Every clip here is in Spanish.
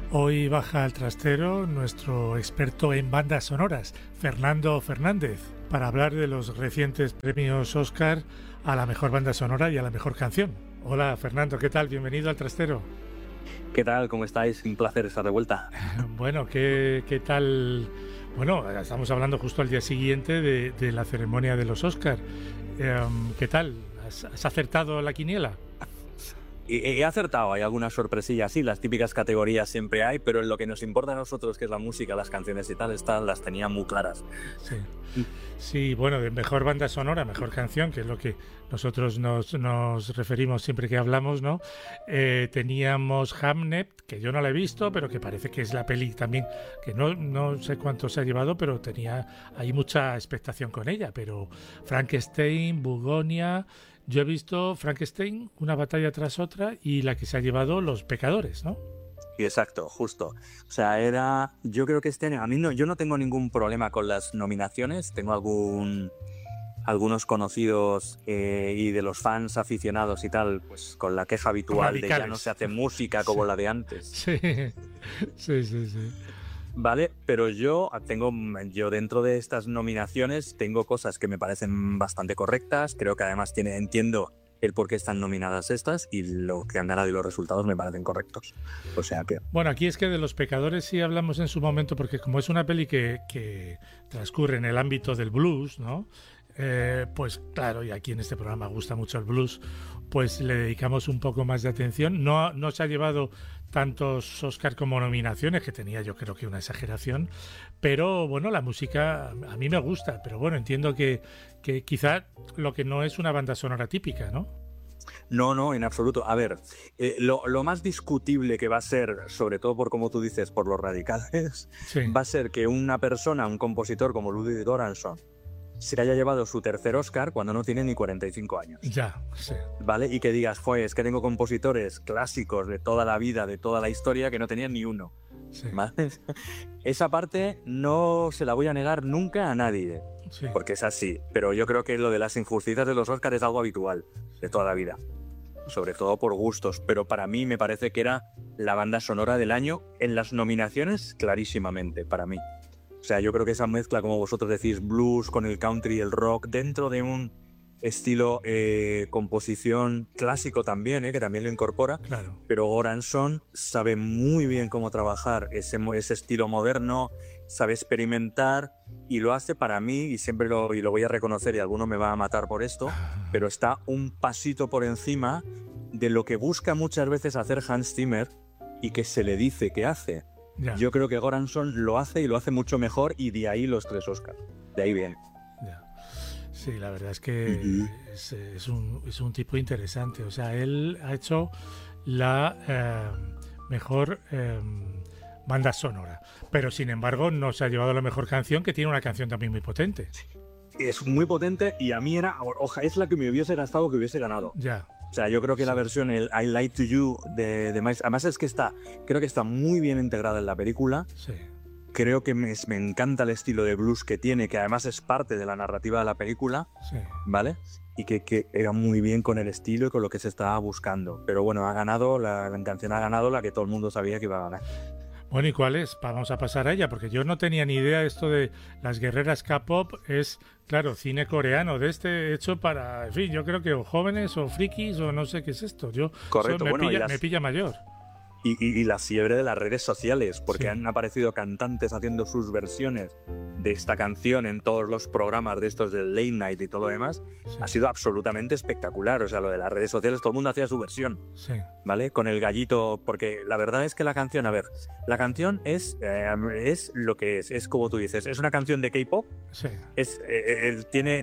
Hoy baja al trastero nuestro experto en bandas sonoras, Fernando Fernández, para hablar de los recientes premios Oscar a la mejor banda sonora y a la mejor canción. Hola Fernando, ¿qué tal? Bienvenido al trastero. ¿Qué tal? ¿Cómo estáis? Un placer estar de vuelta. Bueno, ¿qué tal? Bueno, estamos hablando justo al día siguiente de la ceremonia de los Oscar. ¿Qué tal? ¿Has acertado la quiniela? He acertado, hay algunas sorpresillas, sí, las típicas categorías siempre hay, pero en lo que nos importa a nosotros, que es la música, las canciones y tal, estas las tenía muy claras. Sí, bueno, de mejor banda sonora, mejor canción, que es lo que nosotros nos referimos siempre que hablamos, ¿no? Teníamos Hamnet, que yo no la he visto, pero que parece que es la peli también, que no sé cuánto se ha llevado, pero hay mucha expectación con ella, pero Frankenstein, Bugonia... Yo he visto Frankenstein, una batalla tras otra, y la que se ha llevado Los Pecadores, ¿no? Exacto, justo. O sea, yo creo que este año, yo no tengo ningún problema con las nominaciones, tengo algunos conocidos y de los fans aficionados y tal, pues con la queja habitual radicales. De ya no se hace música como la de antes. Sí. Vale, pero yo dentro de estas nominaciones tengo cosas que me parecen bastante correctas, creo que además entiendo el por qué están nominadas estas y lo que han ganado y los resultados me parecen correctos. O sea que... Bueno, aquí es que de Los Pecadores sí hablamos en su momento porque como es una peli que transcurre en el ámbito del blues, ¿no? Pues claro, y aquí en este programa gusta mucho el blues, pues le dedicamos un poco más de atención. No se ha llevado tantos Oscar como nominaciones, que tenía yo creo que una exageración, pero bueno, la música a mí me gusta, pero bueno, entiendo que quizá lo que no es una banda sonora típica, ¿no? No, en absoluto. A ver, lo más discutible que va a ser, sobre todo por como tú dices, por los radicales, sí. Va a ser que un compositor como Ludwig Göransson, se haya llevado su tercer Oscar cuando no tiene ni 45 años. Ya, sí. ¿Vale? Y que digas, es que tengo compositores clásicos de toda la vida, de toda la historia, que no tenían ni uno. Sí. ¿Vale? Esa parte no se la voy a negar nunca a nadie, sí. Porque es así. Pero yo creo que lo de las injusticias de los Oscars es algo habitual de toda la vida. Sobre todo por gustos. Pero para mí me parece que era la banda sonora del año en las nominaciones, clarísimamente, para mí. O sea, yo creo que esa mezcla, como vosotros decís, blues con el country y el rock, dentro de un estilo composición clásico también, que también lo incorpora, claro. Pero Göransson sabe muy bien cómo trabajar ese estilo moderno, sabe experimentar y lo hace para mí, y siempre lo voy a reconocer y alguno me va a matar por esto, pero está un pasito por encima de lo que busca muchas veces hacer Hans Zimmer y que se le dice que hace. Ya. Yo creo que Göransson lo hace y lo hace mucho mejor y de ahí los 3 Oscars. De ahí viene. Ya. Sí, la verdad es que es un tipo interesante. O sea, él ha hecho la mejor banda sonora. Pero sin embargo no se ha llevado la mejor canción, que tiene una canción también muy potente. Sí. Es muy potente y a mí es la que me hubiese gustado que hubiese ganado. Ya. O sea, yo creo que la versión, el I Lied to You de Miles, además es que creo que está muy bien integrada en la película. Sí. Creo que me encanta el estilo de blues que tiene, que además es parte de la narrativa de la película, sí. ¿Vale? Y que era muy bien con el estilo y con lo que se estaba buscando. Pero bueno, la canción ha ganado la que todo el mundo sabía que iba a ganar. Bueno, ¿y cuál es? Vamos a pasar a ella, porque yo no tenía ni idea de esto de las guerreras K-pop. Es, claro, cine coreano, de este hecho para, en fin, yo creo que o jóvenes o frikis o no sé qué es esto. Correcto, me pilla mayor. Y la fiebre de las redes sociales, porque sí. Han aparecido cantantes haciendo sus versiones de esta canción en todos los programas de estos del Late Night y todo lo demás. Sí. Ha sido absolutamente espectacular. O sea, lo de las redes sociales, todo el mundo hacía su versión, sí. ¿Vale? Con el gallito, porque la verdad es que la canción, la canción es lo que es como tú dices, es una canción de K-pop, sí. Tiene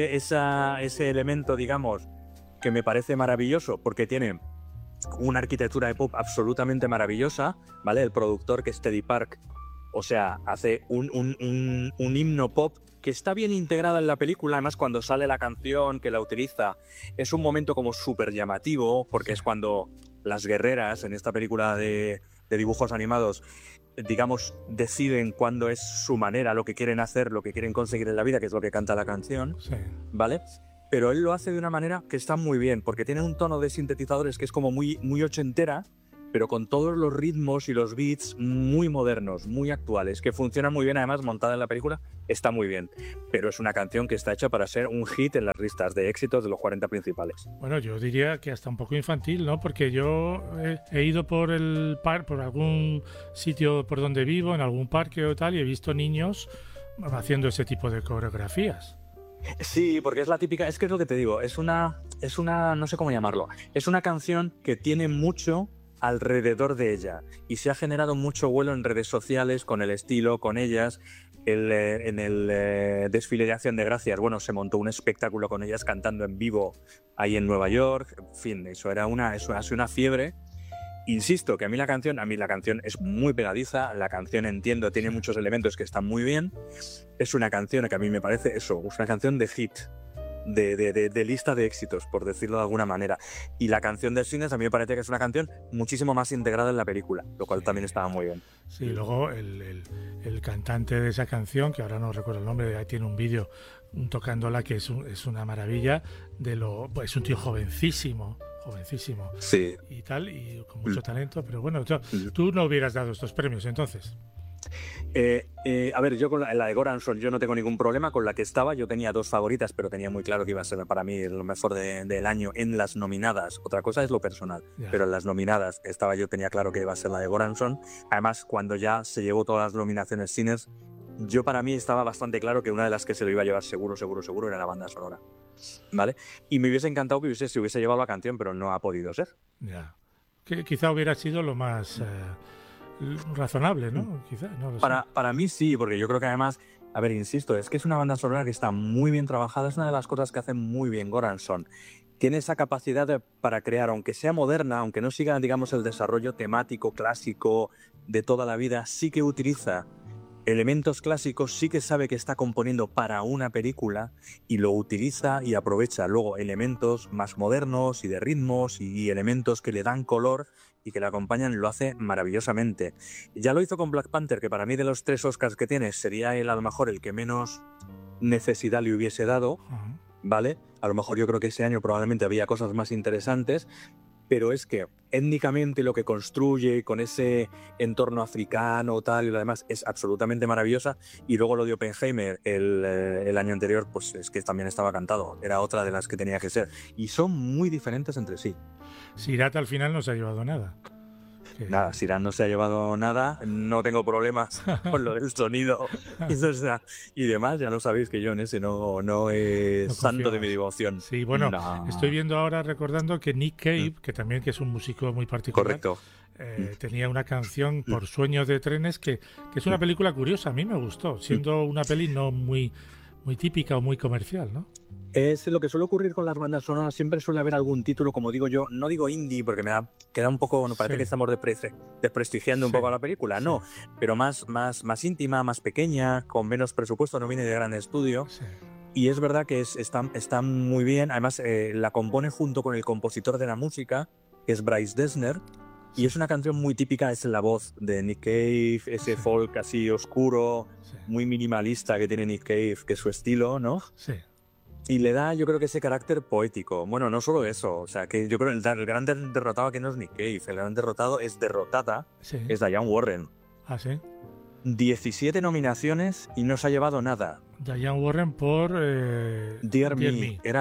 ese elemento, digamos, que me parece maravilloso, porque tiene una arquitectura de pop absolutamente maravillosa, ¿vale? El productor, que es Teddy Park, o sea, hace un himno pop que está bien integrada en la película. Además, cuando sale la canción que la utiliza, es un momento como súper llamativo, porque es cuando las guerreras en esta película de dibujos animados, digamos, deciden cuándo es su manera, lo que quieren hacer, lo que quieren conseguir en la vida, que es lo que canta la canción, sí. ¿Vale? Pero él lo hace de una manera que está muy bien, porque tiene un tono de sintetizadores que es como muy, muy ochentera, pero con todos los ritmos y los beats muy modernos, muy actuales, que funcionan muy bien, además montada en la película está muy bien, pero es una canción que está hecha para ser un hit en las listas de éxitos de los 40 principales. Bueno, yo diría que hasta un poco infantil, ¿no? Porque yo he ido por por algún sitio por donde vivo, en algún parque o tal, y he visto niños haciendo ese tipo de coreografías. Sí, porque es la típica, es que es lo que te digo, es una, no sé cómo llamarlo, es una canción que tiene mucho alrededor de ella y se ha generado mucho vuelo en redes sociales con el estilo, con ellas. En el desfile de Acción de Gracias, bueno, se montó un espectáculo con ellas cantando en vivo ahí en Nueva York. En fin, eso ha sido una fiebre. Insisto que a mí la canción es muy pegadiza, la canción entiendo, tiene muchos elementos que están muy bien. Es una canción que a mí me parece eso, es una canción de hit, de lista de éxitos, por decirlo de alguna manera. Y la canción de Sinners a mí me parece que es una canción muchísimo más integrada en la película, lo cual también estaba muy bien. Sí, luego el cantante de esa canción, que ahora no recuerdo el nombre, tiene un vídeo tocándola que es una maravilla, es un tío jovencísimo, sí, y tal, y con mucho talento, pero bueno, tú no hubieras dado estos premios entonces. A ver, yo con la de Goranson yo no tengo ningún problema. Con la que estaba yo tenía dos favoritas, pero tenía muy claro que iba a ser para mí lo mejor del año en las nominadas. Otra cosa es lo personal, pero en las nominadas yo tenía claro que iba a ser la de Goranson. Además, cuando ya se llevó todas las nominaciones Sinners, yo para mí estaba bastante claro que una de las que se lo iba a llevar seguro era la banda sonora, ¿vale? Y me hubiese encantado que se hubiese llevado la canción, pero no ha podido ser. Ya. Que quizá hubiera sido lo más razonable, ¿no? Quizá, no lo sé. Para mí sí, porque yo creo que además, a ver, insisto, es que es una banda sonora que está muy bien trabajada, es una de las cosas que hace muy bien Goranson. Tiene esa capacidad para crear, aunque sea moderna, aunque no siga, digamos, el desarrollo temático, clásico de toda la vida, sí que utiliza elementos clásicos, sí que sabe que está componiendo para una película y lo utiliza y aprovecha luego elementos más modernos y de ritmos y elementos que le dan color y que le acompañan, lo hace maravillosamente. Ya lo hizo con Black Panther, que para mí de los 3 Oscars que tiene sería él a lo mejor el que menos necesidad le hubiese dado, ¿vale? A lo mejor yo creo que ese año probablemente había cosas más interesantes, pero es que étnicamente lo que construye con ese entorno africano tal y lo demás es absolutamente maravillosa. Y luego lo de Oppenheimer el año anterior, pues es que también estaba cantado, era otra de las que tenía que ser, y son muy diferentes entre sí. Sirat al final no se ha llevado nada. Nada, Sirat no se ha llevado nada, no tengo problemas con lo del sonido y demás, ya lo sabéis que yo en ese no es santo de mi devoción. Sí, bueno, estoy viendo ahora, recordando que Nick Cave, que es un músico muy particular, correcto, tenía una canción por Sueños de trenes, que es una película curiosa, a mí me gustó, siendo una peli no muy típica o muy comercial, ¿no? Es lo que suele ocurrir con las bandas sonoras, siempre suele haber algún título, como digo yo, no digo indie porque queda un poco, parece que estamos desprestigiando un poco a la película, no, pero más íntima, más pequeña, con menos presupuesto, no viene de gran estudio. Sí. Y es verdad que está muy bien, además la compone junto con el compositor de la música, que es Bryce Dessner, y es una canción muy típica, es la voz de Nick Cave, ese folk así oscuro, muy minimalista que tiene Nick Cave, que es su estilo, ¿no? Sí. Y le da, yo creo que ese carácter poético. Bueno, no solo eso, o sea, que yo creo que el gran derrotado aquí no es Nick Cave, el gran derrotado es derrotada, es Diane Warren. ¿Ah, sí? 17 nominaciones y no se ha llevado nada. Diane Warren por Dear Me. Era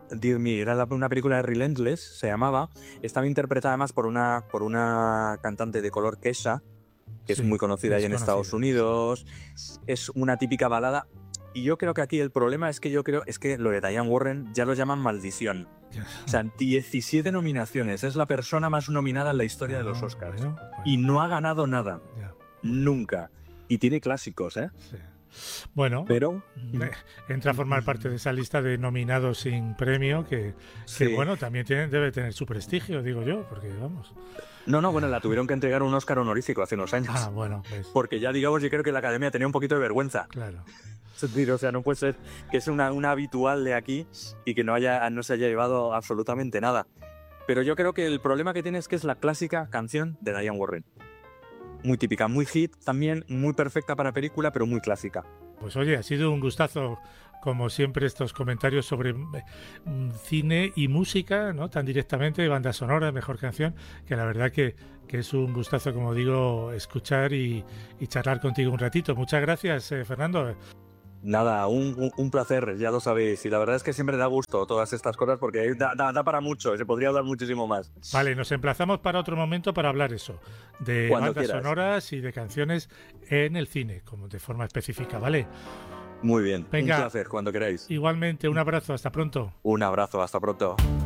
una película de Relentless, se llamaba. Estaba interpretada además por una cantante de color Kesha, que es muy conocida ahí en Estados Unidos. Es una típica balada. Y yo creo que aquí el problema es que lo de Diane Warren ya lo llaman maldición. O sea, 17 nominaciones. Es la persona más nominada en la historia de los Oscars. Bueno. Y no ha ganado nada. Nunca. Y tiene clásicos, ¿eh? Sí. Bueno, pero entra a formar parte de esa lista de nominados sin premio que bueno, también debe tener su prestigio, digo yo, porque vamos. Bueno, la tuvieron que entregar un Oscar honorífico hace unos años. Ah, bueno, pues. Porque ya, digamos, yo creo que la Academia tenía un poquito de vergüenza. Claro. O sea, no puede ser que es una habitual de aquí y que no se haya llevado absolutamente nada. Pero yo creo que el problema que tiene es que es la clásica canción de Diane Warren. Muy típica, muy hit también, muy perfecta para película, pero muy clásica. Pues oye, ha sido un gustazo, como siempre, estos comentarios sobre cine y música, ¿no? Tan directamente, banda sonora, mejor canción, que la verdad que es un gustazo, como digo, escuchar y charlar contigo un ratito. Muchas gracias, Fernando. Nada, un placer, ya lo sabéis. Y la verdad es que siempre da gusto todas estas cosas porque da para mucho, se podría hablar muchísimo más. Vale, nos emplazamos para otro momento para hablar eso, de bandas sonoras y de canciones en el cine, como de forma específica, ¿vale? Muy bien, venga, un placer, cuando queráis. Igualmente, un abrazo, hasta pronto. Un abrazo, hasta pronto.